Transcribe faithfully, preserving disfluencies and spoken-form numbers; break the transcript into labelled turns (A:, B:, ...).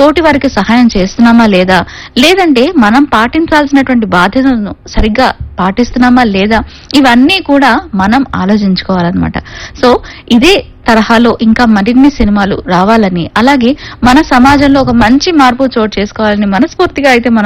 A: తోటి వారికి సహాయం చేస్తున్నామా లేదా, లేదంటే మనం పాటించాల్సినటువంటి బాధ్యతలను సరిగ్గా పాటిస్తున్నామా లేదా, ఇవన్నీ కూడా మనం ఆలోచించుకోవాలన్నమాట. సో ఇదే తరహాలో ఇంకా మరిన్ని సినిమాలు రావాలని, అలాగే మన సమాజంలో ఒక మంచి మార్పు చోటు చేసుకోవాలని మనస్ఫూర్తిగా అయితే మనం